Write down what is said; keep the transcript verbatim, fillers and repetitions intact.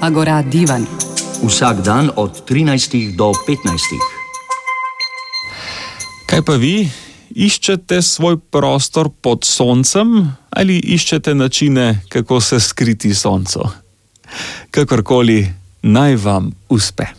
Agora Divan. Vsak dan od trinajstih do petnajstih. Kaj pa vi? Iščete svoj prostor pod soncem ali iščete načine, kako se skriti soncu? Kakorkoli, naj vam uspe.